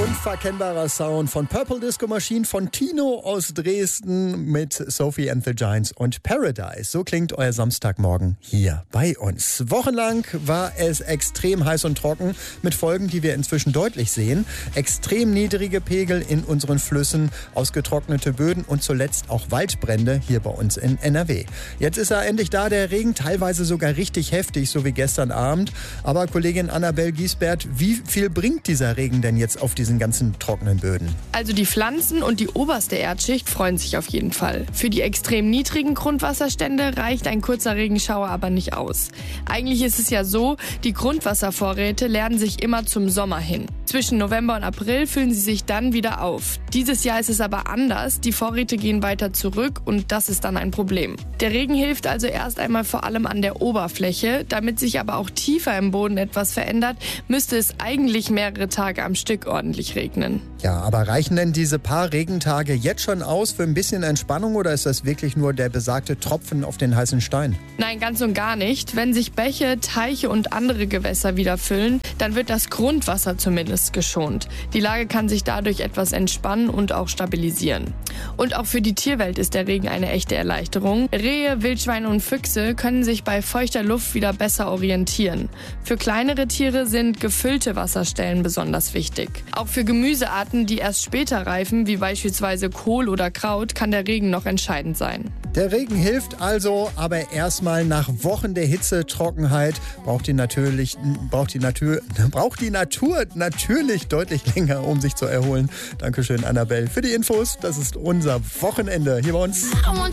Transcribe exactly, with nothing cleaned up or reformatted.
Unverkennbarer Sound von Purple Disco Machine, von Tino aus Dresden mit Sophie and the Giants und Paradise. So klingt euer Samstagmorgen hier bei uns. Wochenlang war es extrem heiß und trocken mit Folgen, die wir inzwischen deutlich sehen. Extrem niedrige Pegel in unseren Flüssen, ausgetrocknete Böden und zuletzt auch Waldbrände hier bei uns in N R W. Jetzt ist er endlich da, der Regen, teilweise sogar richtig heftig, so wie gestern Abend. Aber Kollegin Annabel Giesbert, wie viel bringt dieser Regen denn jetzt auf diesen ganzen trockenen Böden? Also die Pflanzen und die oberste Erdschicht freuen sich auf jeden Fall. Für die extrem niedrigen Grundwasserstände reicht ein kurzer Regenschauer aber nicht aus. Eigentlich ist es ja so, die Grundwasservorräte leeren sich immer zum Sommer hin. Zwischen November und April füllen sie sich dann wieder auf. Dieses Jahr ist es aber anders, die Vorräte gehen weiter zurück und das ist dann ein Problem. Der Regen hilft also erst einmal vor allem an der Oberfläche. Damit sich aber auch tiefer im Boden etwas verändert, müsste es eigentlich mehrere Tage am Stück ordentlich regnen. Ja, aber reichen denn diese paar Regentage jetzt schon aus für ein bisschen Entspannung oder ist das wirklich nur der besagte Tropfen auf den heißen Stein? Nein, ganz und gar nicht. Wenn sich Bäche, Teiche und andere Gewässer wieder füllen, dann wird das Grundwasser zumindest geschont. Die Lage kann sich dadurch etwas entspannen und auch stabilisieren. Und auch für die Tierwelt ist der Regen eine echte Erleichterung. Rehe, Wildschweine und Füchse können sich bei feuchter Luft wieder besser orientieren. Für kleinere Tiere sind gefüllte Wasserstellen besonders wichtig. Auch für Gemüsearten, die erst später reifen, wie beispielsweise Kohl oder Kraut, kann der Regen noch entscheidend sein. Der Regen hilft also, aber erstmal nach Wochen der Hitze, Trockenheit braucht die, natürlich, braucht die, Natur, braucht die Natur natürlich deutlich länger, um sich zu erholen. Dankeschön, Annabel, für die Infos. Das ist unser Wochenende hier bei uns.